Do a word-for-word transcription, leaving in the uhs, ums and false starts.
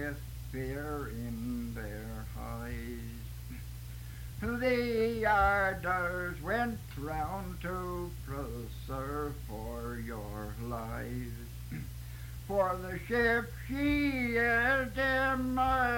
with fear in their eyes. The yarders went round to preserve for your lives. For the ship she is in my